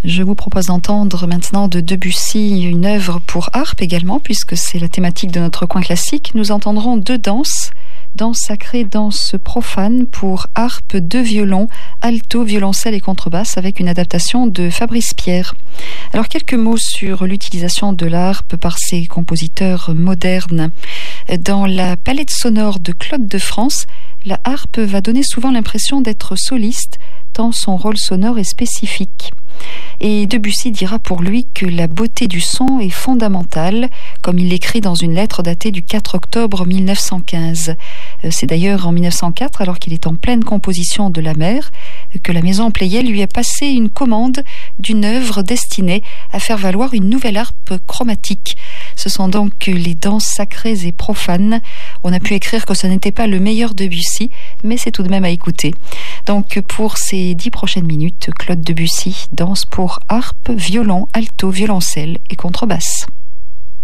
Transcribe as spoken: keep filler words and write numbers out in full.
Je vous propose d'entendre maintenant de Debussy une œuvre pour harpe également, puisque c'est la thématique de notre coin classique. Nous entendrons deux danses, danse sacrée, danse profane pour harpe, deux violons, alto, violoncelle et contrebasse, avec une adaptation de Fabrice Pierre. Alors quelques mots sur l'utilisation de la harpe par ces compositeurs modernes. Dans la palette sonore de Claude de France, la harpe va donner souvent l'impression d'être soliste, tant son rôle sonore est spécifique. Et Debussy dira pour lui que la beauté du son est fondamentale, comme il l'écrit dans une lettre datée du quatre octobre mille neuf cent quinze. C'est d'ailleurs en mille neuf cent quatre, alors qu'il est en pleine composition de La Mer, que la maison Pleyel lui a passé une commande d'une œuvre destinée à faire valoir une nouvelle harpe chromatique. Ce sont donc les danses sacrées et profanes. On a pu écrire que ce n'était pas le meilleur Debussy, mais c'est tout de même à écouter. Donc pour ces dix prochaines minutes, Claude Debussy danse pour harpe, violon, alto, violoncelle et contrebasse.